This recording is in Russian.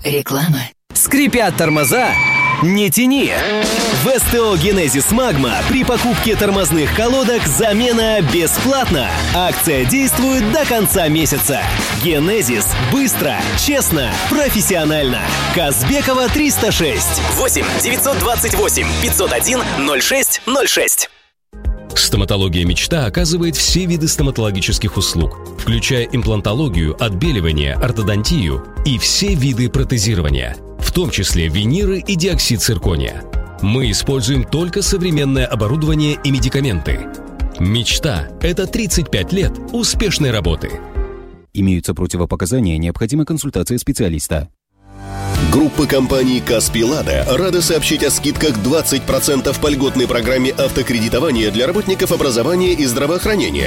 Реклама. Скрипят тормоза? Не тяни! В СТО «Генезис Магма» при покупке тормозных колодок замена бесплатна. Акция действует до конца месяца. «Генезис» — быстро, честно, профессионально. Казбекова, 306. 8 928 501 06 06. Стоматология «Мечта» оказывает все виды стоматологических услуг, включая имплантологию, отбеливание, ортодонтию и все виды протезирования, в том числе виниры и диоксид циркония. Мы используем только современное оборудование и медикаменты. «Мечта» — это 35 лет успешной работы. Имеются противопоказания, необходима консультация специалиста. Группа компаний «Каспий Лада» рада сообщить о скидках 20% по льготной программе автокредитования для работников образования и здравоохранения.